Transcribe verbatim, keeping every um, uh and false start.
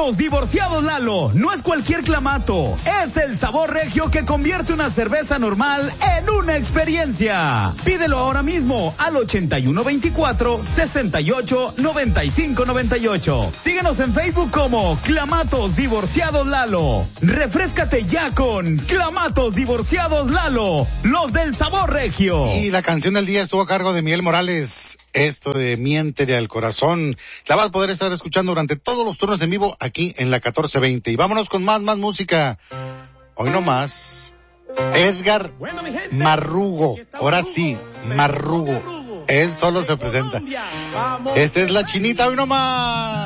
Clamatos Divorciados Lalo. No es cualquier clamato, es el sabor regio que convierte una cerveza normal en una experiencia. Pídelo ahora mismo al ochenta y uno veinticuatro, sesenta y ocho, noventa y cinco noventa y ocho. Síguenos en Facebook como Clamatos Divorciados Lalo. Refréscate ya con Clamatos Divorciados Lalo, los del sabor regio. Y la canción del día estuvo a cargo de Miguel Morales. Esto de Miéntele al Corazón. La vas a poder estar escuchando durante todos los turnos en vivo aquí en la catorce veinte. Y vámonos con más, más música. Hoy no más. Edgar Bueno, mi gente, Marrugo. Ahora Marrugo, sí, Marrugo. Él solo se presenta. Esta es la Chinita, hoy no más.